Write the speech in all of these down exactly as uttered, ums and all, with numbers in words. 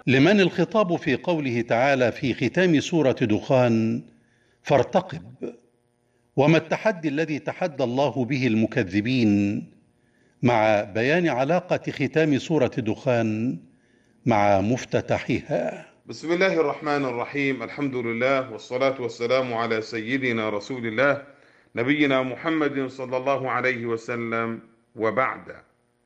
لمن الخطاب في قوله تعالى في ختام سورة دخان: فارتقب؟ وما التحدي الذي تحدى الله به المكذبين، مع بيان علاقة ختام سورة دخان مع مفتتحها؟ بسم الله الرحمن الرحيم. الحمد لله والصلاة والسلام على سيدنا رسول الله نبينا محمد صلى الله عليه وسلم، وبعد.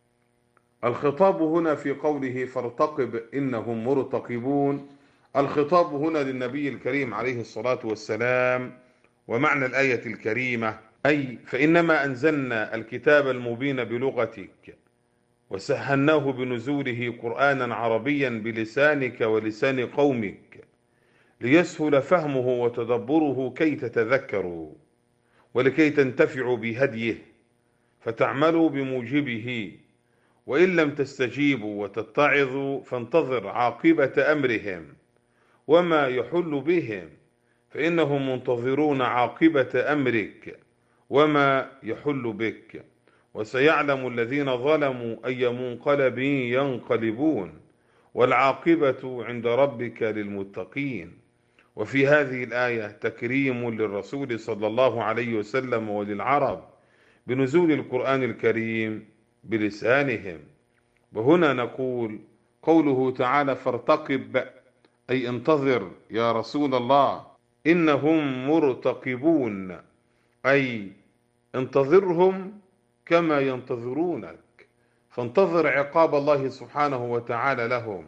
الخطاب هنا في قوله فارتقب إنهم مرتقبون، الخطاب هنا للنبي الكريم عليه الصلاة والسلام. ومعنى الآية الكريمة أي فإنما أنزلنا الكتاب المبين بلغتك وسهلناه بنزوله قرآنا عربيا بلسانك ولسان قومك ليسهل فهمه وتدبره كي تتذكروا ولكي تنتفعوا بهديه فتعملوا بموجبه، وإن لم تستجيبوا وتتعظوا فانتظر عاقبة أمرهم وما يحل بهم، فإنهم منتظرون عاقبة أمرك وما يحل بك، وسيعلم الذين ظلموا أي منقلب ينقلبون، والعاقبة عند ربك للمتقين. وفي هذه الآية تكريم للرسول صلى الله عليه وسلم وللعرب بنزول القرآن الكريم بلسانهم. وهنا نقول قوله تعالى فارتقب أي انتظر يا رسول الله، إنهم مرتقبون أي انتظرهم كما ينتظرونك، فانتظر عقاب الله سبحانه وتعالى لهم،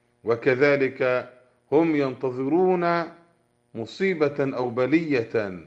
وكذلك هم ينتظرون مصيبة أو بلية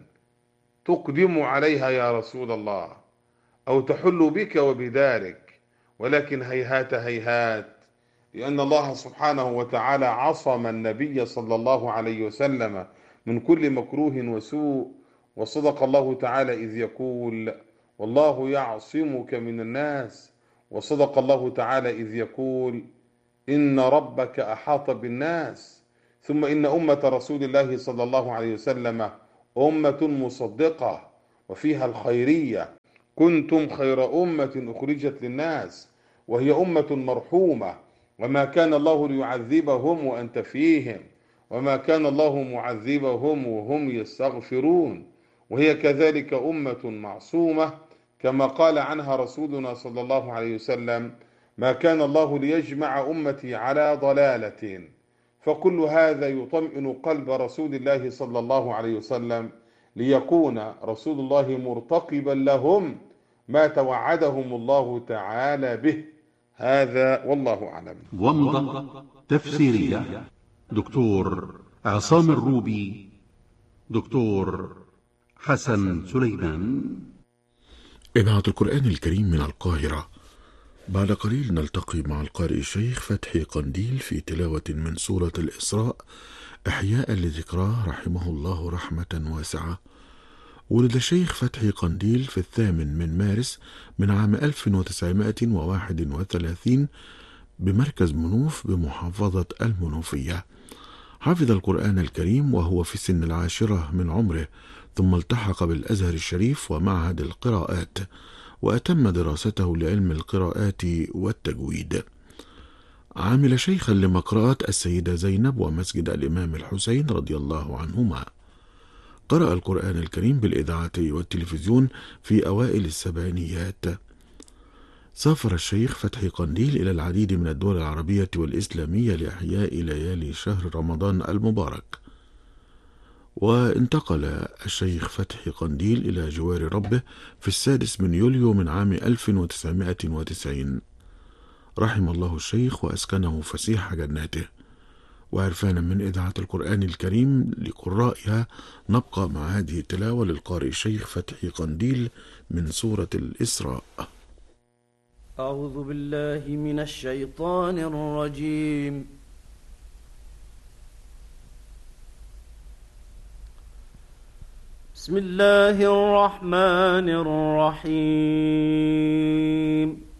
تقدم عليها يا رسول الله أو تحل بك وبدارك، ولكن هيهات هيهات، لأن الله سبحانه وتعالى عصم النبي صلى الله عليه وسلم من كل مكروه وسوء. وصدق الله تعالى إذ يقول والله يعصمك من الناس، وصدق الله تعالى إذ يقول إن ربك أحاط بالناس. ثم إن أمة رسول الله صلى الله عليه وسلم أمة مصدقة وفيها الخيرية، كنتم خير أمة أخرجت للناس، وهي أمة مرحومة، وما كان الله ليعذبهم وأنت فيهم، وما كان الله معذبهم وهم يستغفرون، وهي كذلك أمة معصومة كما قال عنها رسولنا صلى الله عليه وسلم ما كان الله ليجمع أمتي على ضلالة. فكل هذا يطمئن قلب رسول الله صلى الله عليه وسلم ليكون رسول الله مرتقبا لهم ما توعدهم الله تعالى به. هذا والله أعلم. ومضة تفسيرية دكتور عصام الروبي، دكتور حسن سليمان. إذاعة القرآن الكريم من القاهرة. بعد قليل نلتقي مع القارئ الشيخ فتحي قنديل في تلاوة من سورة الإسراء إحياء لذكراه رحمه الله رحمة واسعة. ولد الشيخ فتحي قنديل في الثامن من مارس من عام ألف وتسعمائة وواحد وثلاثين بمركز منوف بمحافظة المنوفية. حفظ القرآن الكريم وهو في سن العاشرة من عمره، ثم التحق بالأزهر الشريف ومعهد القراءات، وأتم دراسته لعلم القراءات والتجويد. عامل شيخا لمقرأة السيدة زينب ومسجد الإمام الحسين رضي الله عنهما. قرأ القرآن الكريم بالإذاعة والتلفزيون في أوائل السبعينيات. سافر الشيخ فتحي قنديل إلى العديد من الدول العربية والإسلامية لإحياء ليالي شهر رمضان المبارك. وانتقل الشيخ فتحي قنديل إلى جوار ربه في السادس من يوليو من عام ألف وتسعمائة وتسعين. رحم الله الشيخ وأسكنه فسيح جناته. وعرفانا من إذاعة القرآن الكريم لقرائها نبقى مع هذه التلاوة للقارئ الشيخ فتحي قنديل من سورة الإسراء. أعوذ بالله من الشيطان الرجيم. بسم الله الرحمن الرحيم.